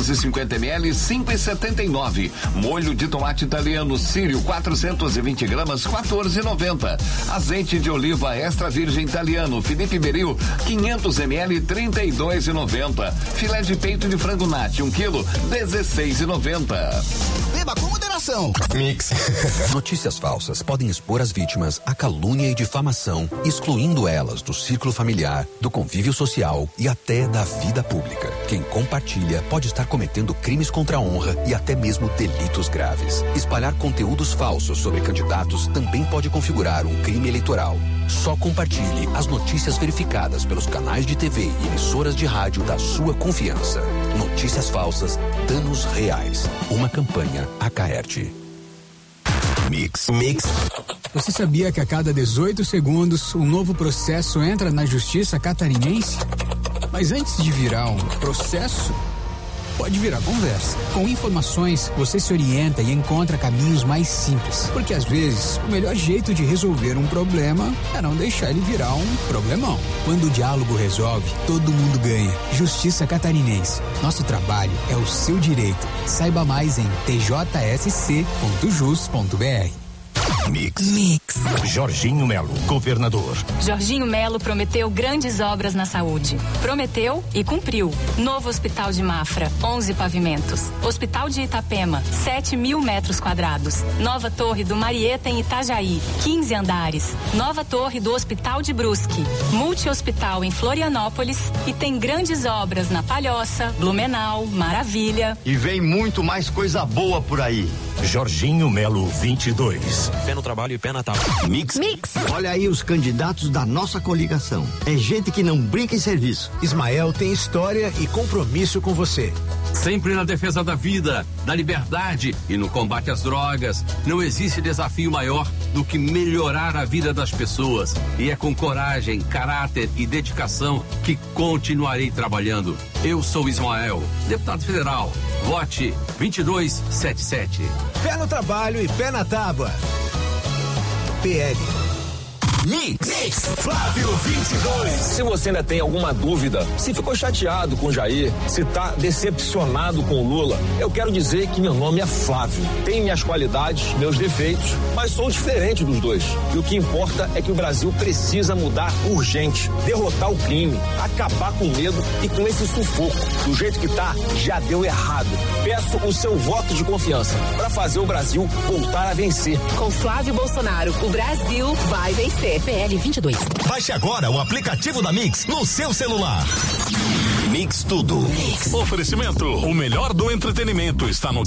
250 ml, 5,79. Molho de tomate italiano Sírio, 420 gramas, 14,90. Azeite de oliva extra virgem italiano Felipe Beril, 500 ml, 32,90. Filé de peito de frango Nati, 1 quilo, 16,90. Beba com moderação. Mix. Notícias falsas podem expor as vítimas à calúnia e difamação, excluindo elas do círculo familiar, do convívio social e até da vida pública. Quem compartilha pode estar cometendo crimes contra a honra e até mesmo delitos graves. Espalhar conteúdos falsos sobre candidatos também pode configurar um crime eleitoral. Só compartilhe as notícias verificadas pelos canais de TV e emissoras de rádio da sua confiança. Notícias falsas, danos reais. Uma campanha Acaerte. Mix. Você sabia que a cada 18 segundos um novo processo entra na Justiça Catarinense? Mas antes de virar um processo, pode virar conversa. Com informações, você se orienta e encontra caminhos mais simples. Porque às vezes, o melhor jeito de resolver um problema é não deixar ele virar um problemão. Quando o diálogo resolve, todo mundo ganha. Justiça Catarinense. Nosso trabalho é o seu direito. Saiba mais em tjsc.jus.br. Mix. Jorginho Melo, governador. Jorginho Melo prometeu grandes obras na saúde. Prometeu e cumpriu. Novo Hospital de Mafra, 11 pavimentos. Hospital de Itapema, 7.000 metros quadrados. Nova Torre do Marieta em Itajaí, 15 andares. Nova Torre do Hospital de Brusque. Multi-hospital em Florianópolis. E tem grandes obras na Palhoça, Blumenau, Maravilha. E vem muito mais coisa boa por aí. Jorginho Melo 22. Pé no trabalho e pé na tábua. Mix. Olha aí os candidatos da nossa coligação. É gente que não brinca em serviço. Ismael tem história e compromisso com você. Sempre na defesa da vida, da liberdade e no combate às drogas. Não existe desafio maior do que melhorar a vida das pessoas. E é com coragem, caráter e dedicação que continuarei trabalhando. Eu sou Ismael, deputado federal. Vote 2277. Pé no trabalho e pé na tábua. PL. Mix. Flávio 22. Se você ainda tem alguma dúvida, se ficou chateado com o Jair, se tá decepcionado com o Lula, eu quero dizer que meu nome é Flávio. Tenho minhas qualidades, meus defeitos, mas sou diferente dos dois. E o que importa é que o Brasil precisa mudar urgente, derrotar o crime, acabar com o medo e com esse sufoco. Do jeito que tá, já deu errado. Peço o seu voto de confiança para fazer o Brasil voltar a vencer. Com Flávio Bolsonaro, o Brasil vai vencer. PL 22. Baixe agora o aplicativo da Mix no seu celular. Mix tudo. Oferecimento, o melhor do entretenimento está no